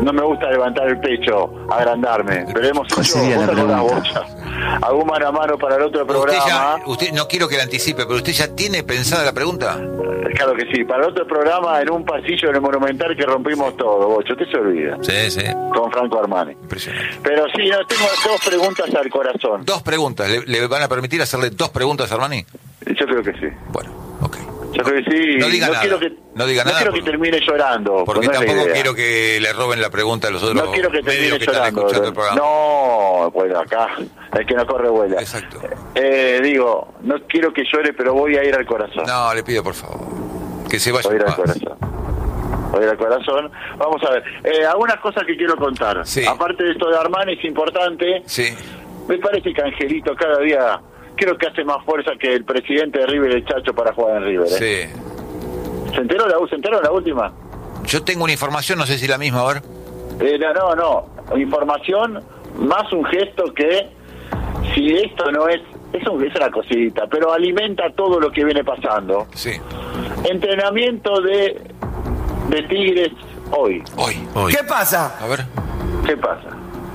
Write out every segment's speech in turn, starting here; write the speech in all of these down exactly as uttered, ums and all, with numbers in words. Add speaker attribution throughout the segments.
Speaker 1: no me gusta levantar el pecho, agrandarme, pero hemos hecho una bocha. Hago un mano a mano para el otro programa.
Speaker 2: Usted, ya, usted no quiero que la anticipe, pero ¿usted ya tiene pensada la pregunta?
Speaker 1: Claro que sí, para el otro programa en un pasillo en el Monumental que rompimos todo, Bocho, usted se olvida.
Speaker 2: Sí, sí.
Speaker 1: Con Franco Armani.
Speaker 2: Impresionante.
Speaker 1: Pero sí, no, tengo dos preguntas al corazón.
Speaker 2: Dos preguntas, ¿le, le van a permitir hacerle dos preguntas a Armani?
Speaker 1: Yo creo que sí.
Speaker 2: Bueno, ok.
Speaker 1: Yo creo que sí.
Speaker 2: No diga
Speaker 1: no
Speaker 2: nada.
Speaker 1: Quiero que,
Speaker 2: no diga
Speaker 1: no
Speaker 2: nada.
Speaker 1: quiero
Speaker 2: Porque,
Speaker 1: que termine llorando.
Speaker 2: Porque
Speaker 1: no
Speaker 2: tampoco quiero que le roben la pregunta a los otros
Speaker 1: no quiero que
Speaker 2: medios
Speaker 1: termine
Speaker 2: que
Speaker 1: llorando.
Speaker 2: están escuchando el programa.
Speaker 1: No, pues acá, el que no corre vuela.
Speaker 2: Exacto.
Speaker 1: Eh, digo, no quiero que llore, pero voy a ir al corazón.
Speaker 2: No, le pido por favor que se vaya.
Speaker 1: Voy a ir
Speaker 2: en
Speaker 1: al
Speaker 2: paz.
Speaker 1: corazón. Voy a ir al corazón. Vamos a ver. Eh, algunas cosas que quiero contar.
Speaker 2: Sí.
Speaker 1: Aparte de esto de Armani, es importante.
Speaker 2: Sí.
Speaker 1: Me parece que Angelito cada día creo que hace más fuerza que el presidente de River, el Chacho, para jugar en River. ¿eh?
Speaker 2: Sí.
Speaker 1: ¿Se enteró la, ¿se enteró la última?
Speaker 2: Yo tengo una información, no sé si la misma, a ver.
Speaker 1: Eh, no, no, no. Información más un gesto que, si esto no es, es, un, es una cosita, pero alimenta todo lo que viene pasando.
Speaker 2: Sí.
Speaker 1: Entrenamiento de, de Tigres hoy.
Speaker 2: Hoy, hoy.
Speaker 3: ¿Qué pasa?
Speaker 2: A ver.
Speaker 1: ¿Qué pasa?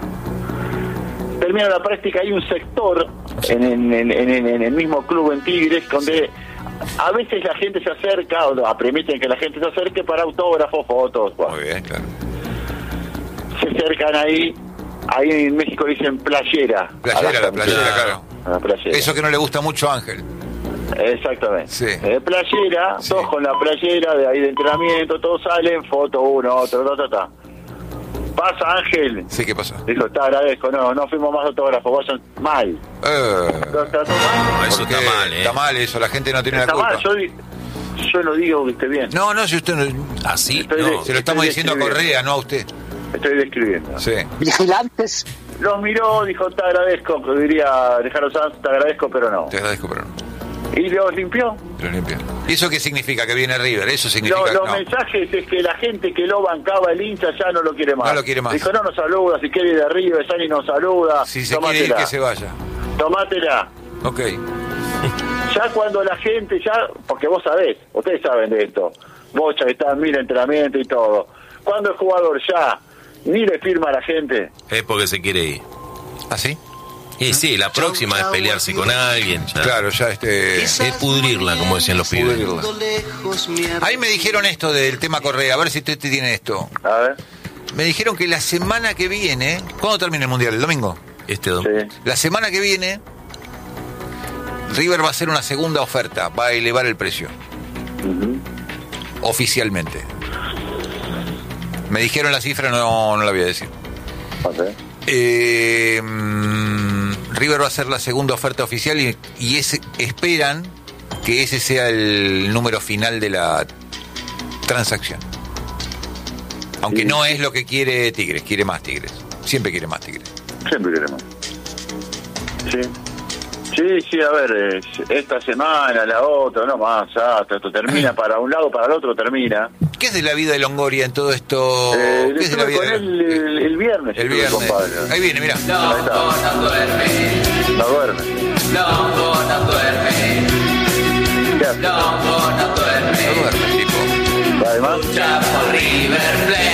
Speaker 1: Termina la práctica, hay un sector en, en, en, en, en el mismo club en Tigres donde a veces la gente se acerca, o permiten que la gente se acerque para autógrafos, fotos. Bueno.
Speaker 2: Muy bien, claro.
Speaker 1: Se acercan ahí, ahí en México dicen playera.
Speaker 2: Playera, la playera, claro.
Speaker 1: A la playera.
Speaker 2: Eso que no le gusta mucho a Ángel.
Speaker 1: Exactamente.
Speaker 2: Sí.
Speaker 1: Eh, playera,
Speaker 2: Sí.
Speaker 1: todos con la playera de ahí de entrenamiento, todos salen, foto uno, otro, ta, ta, ta. Pasa Ángel.
Speaker 2: Sí, ¿qué pasó?
Speaker 1: Dijo, te agradezco, no, no fuimos más autógrafos, vayan mal.
Speaker 2: Eh,
Speaker 1: ¿Está, está todo mal?
Speaker 4: Eso
Speaker 2: porque
Speaker 4: está mal, ¿eh?
Speaker 2: Está mal eso, la gente no tiene
Speaker 1: Está
Speaker 2: la culpa.
Speaker 1: mal, yo, di- yo lo digo que esté bien.
Speaker 2: No, no, si usted no...
Speaker 4: ¿Así?
Speaker 1: Estoy
Speaker 4: No.
Speaker 1: de-
Speaker 2: Se lo estamos
Speaker 1: Estoy
Speaker 2: diciendo a
Speaker 1: describiendo.
Speaker 2: Correa, no a usted.
Speaker 1: Estoy describiendo.
Speaker 2: Sí.
Speaker 5: Vigilantes.
Speaker 1: Los miró, dijo, te agradezco, que diría Alejandro Sanz, te agradezco, pero no.
Speaker 2: Te agradezco, pero no.
Speaker 1: Y los limpió.
Speaker 2: Te lo limpio. ¿Y eso qué significa? Que viene River. Eso significa
Speaker 1: Lo- los
Speaker 2: no.
Speaker 1: mensajes es que la gente que lo bancaba el hincha ya no lo quiere más.
Speaker 2: No lo quiere más.
Speaker 1: Dijo, no nos saluda, si quiere ir de arriba, Sani nos saluda.
Speaker 2: Si se
Speaker 1: tomátela.
Speaker 2: quiere ir, que se vaya.
Speaker 1: Tomátela.
Speaker 2: Ok.
Speaker 1: Ya cuando la gente, ya, porque vos sabés, ustedes saben de esto, Bocha que está en mil entrenamientos y todo. Cuando el jugador ya ni le firma a la gente,
Speaker 4: Es porque se quiere ir.
Speaker 2: ¿Ah, sí?
Speaker 4: Y sí, la próxima es pelearse con alguien. Ya.
Speaker 2: Claro, ya este...
Speaker 4: Es pudrirla, como decían los pibes.
Speaker 2: Pudrirla. A mí me dijeron esto del tema Correa, a ver si usted tiene esto.
Speaker 1: a ver,
Speaker 2: Me dijeron que la semana que viene... ¿Cuándo termina el Mundial? ¿El domingo?
Speaker 4: Este dom-
Speaker 1: sí.
Speaker 2: La semana que viene, River va a hacer una segunda oferta, va a elevar el precio.
Speaker 1: Ujú.
Speaker 2: Oficialmente. Me dijeron la cifra, no, no la voy a decir.
Speaker 1: Ok.
Speaker 2: Eh, mm, River va a hacer la segunda oferta oficial y, y ese, esperan que ese sea el número final de la transacción. Aunque
Speaker 1: Sí.
Speaker 2: no es lo que quiere Tigres, quiere más Tigres. Siempre quiere más Tigres.
Speaker 1: Siempre queremos. Sí. Sí, sí, a ver, eh, esta semana, la otra, no más, ya, esto termina para un lado, para el otro termina.
Speaker 2: ¿Qué es de la vida de Longoria en todo esto?
Speaker 1: Eh,
Speaker 2: ¿Qué es de la
Speaker 1: estuve
Speaker 2: vida
Speaker 1: con con
Speaker 2: de-
Speaker 1: él el, el viernes.
Speaker 2: el
Speaker 1: estuve,
Speaker 2: viernes?
Speaker 1: compadre.
Speaker 2: Ahí viene, mira.
Speaker 1: Ahí está.
Speaker 6: no duerme,
Speaker 1: No duerme.
Speaker 6: Longo no duerme,
Speaker 1: ¿Qué hace?
Speaker 6: Longo no
Speaker 2: No
Speaker 6: duerme,
Speaker 2: duerme el tipo.
Speaker 1: Además,
Speaker 6: lucha por River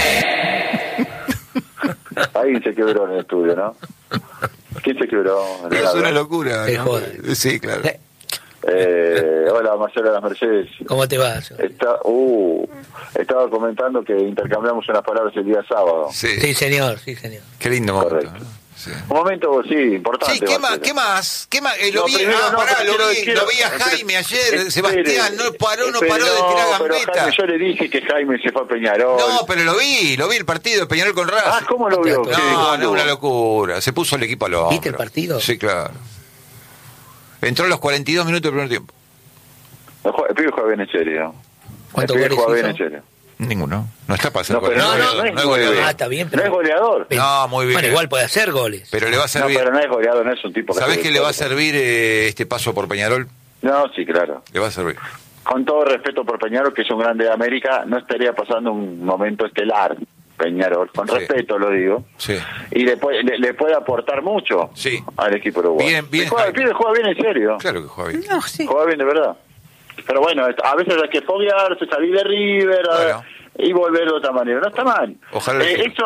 Speaker 6: Plate.
Speaker 1: ahí se quebró en el estudio, ¿no? ¿Quién se quebró?
Speaker 2: Es
Speaker 1: Leonardo.
Speaker 2: una locura.
Speaker 3: Te
Speaker 2: ¿no?
Speaker 3: jode.
Speaker 2: Sí, claro.
Speaker 1: Eh, hola, Marcelo de las Mercedes.
Speaker 3: ¿Cómo te va?
Speaker 1: Está, uh, estaba comentando que intercambiamos unas palabras el día sábado.
Speaker 2: Sí.
Speaker 3: Sí, señor, sí, señor.
Speaker 2: Qué lindo momento.
Speaker 1: Correcto.
Speaker 2: ¿no? Sí.
Speaker 1: Un momento, sí, importante.
Speaker 2: Sí, ¿qué más?
Speaker 1: Marcelo.
Speaker 2: ¿Qué más? ¿Qué más? Eh, lo
Speaker 1: No,
Speaker 2: vi,
Speaker 1: primero
Speaker 2: ah,
Speaker 1: no,
Speaker 2: pará,
Speaker 1: pero
Speaker 2: lo
Speaker 1: quiero-
Speaker 2: vi,
Speaker 1: quiero-
Speaker 2: lo vi a
Speaker 1: espere,
Speaker 2: Jaime ayer,
Speaker 1: espere,
Speaker 2: Sebastián, no paró, no
Speaker 1: espere,
Speaker 2: paró de tirar
Speaker 1: no, pero
Speaker 2: gambeta.
Speaker 1: Jaime, yo le dije que Jaime se fue a Peñarol.
Speaker 2: No, pero lo vi, lo vi el partido de Peñarol con Racing.
Speaker 1: Ah, ¿cómo lo vio?
Speaker 3: No,
Speaker 1: ¿Qué?
Speaker 2: No,
Speaker 1: ¿Cómo
Speaker 2: no,
Speaker 1: anduvo?
Speaker 2: una locura. Se puso el equipo a los
Speaker 3: ¿Viste el partido?
Speaker 2: Sí, claro. Entró a los cuarenta y dos minutos del primer tiempo.
Speaker 1: El jue- el pibe juega bien en serio.
Speaker 3: ¿Cuántos
Speaker 1: El pibe
Speaker 3: goles
Speaker 1: juega bien
Speaker 3: hizo?
Speaker 1: en serio.
Speaker 2: Ninguno. No está para ser
Speaker 1: No, pero
Speaker 2: goleador.
Speaker 1: no, no, no es
Speaker 2: no es goleador.
Speaker 3: Ah, está bien, pero...
Speaker 1: No es goleador.
Speaker 2: No, muy bien.
Speaker 3: Bueno, igual puede hacer goles.
Speaker 2: Pero le va a
Speaker 1: No,
Speaker 2: servir.
Speaker 1: pero no es goleador, no es un tipo que...
Speaker 2: ¿Sabés
Speaker 1: hace
Speaker 2: qué le va a
Speaker 1: goles.
Speaker 2: servir eh, este paso por Peñarol?
Speaker 1: No, sí, claro.
Speaker 2: Le va a servir.
Speaker 1: Con todo respeto por Peñarol, que es un grande de América, no estaría pasando un momento estelar, Peñarol. Con
Speaker 2: Sí.
Speaker 1: respeto lo digo.
Speaker 2: Sí.
Speaker 1: Y le puede, le, le puede aportar mucho
Speaker 2: Sí.
Speaker 1: al equipo uruguayo.
Speaker 2: Bien, bien,
Speaker 1: El juega, el
Speaker 2: Jaime.
Speaker 1: pibe juega bien en serio.
Speaker 2: Claro que juega bien.
Speaker 5: No, sí.
Speaker 1: Juega bien de verdad. Pero bueno, a veces hay que foguearse, salir de River a-
Speaker 2: Bueno.
Speaker 1: y volver de otra manera. No está mal.
Speaker 2: Ojalá
Speaker 1: Eh,
Speaker 2: que-
Speaker 1: eso